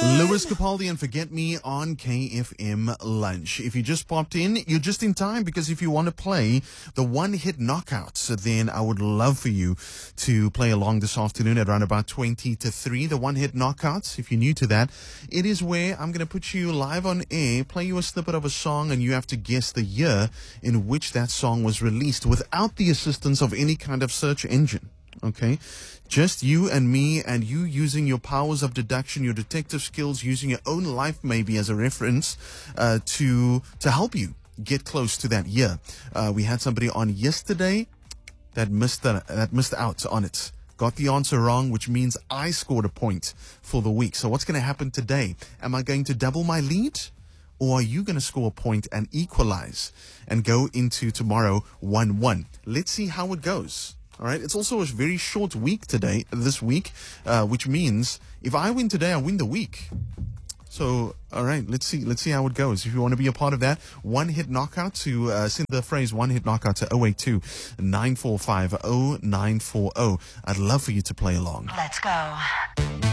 Lewis Capaldi and Forget Me on KFM Lunch. If you just popped in, you're just in time, because if you want to play the one-hit knockouts, then I would love for you to play along this afternoon at around about 20 to 3. The one-hit knockouts, if you're new to that, it is where I'm going to put you live on air, play you a snippet of a song, and you have to guess the year in which that song was released without the assistance of any kind of search engine. Okay, just you and me, and you using your powers of deduction, your detective skills, using your own life maybe as a reference to help you get close to that year. We had somebody on yesterday that missed out on it. Got the answer wrong, which means I scored a point for the week. So what's going to happen today? Am I going to double my lead? Or are you going to score a point and equalize and go into tomorrow 1-1? Let's see how it goes. All right. It's also a very short week this week, which means if I win today, I win the week. So, all right, let's see how it goes. If you want to be a part of that, one-hit knockout, to send the phrase one-hit knockout to 082 945 0940. I'd love for you to play along. Let's go.